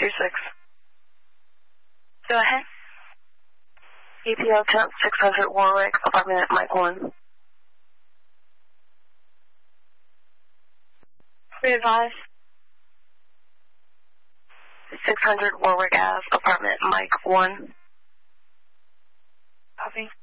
26. Go ahead. EPO temp 600 Warwick, apartment Mike 1. Re-advise. 600 Warwick Ave, apartment Mike 1. Copy.